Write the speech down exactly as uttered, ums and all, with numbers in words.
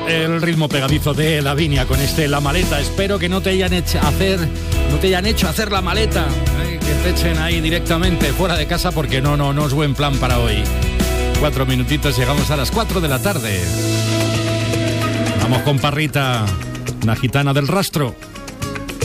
El ritmo pegadizo de Lavinia con este La Maleta. Espero que no te hayan hecho hacer, no te hayan hecho hacer la maleta, ¿eh? Que te echen ahí directamente fuera de casa, porque no, no, no es buen plan para hoy. Cuatro minutitos, llegamos a las cuatro de la tarde. Vamos con Parrita, una gitana del rastro.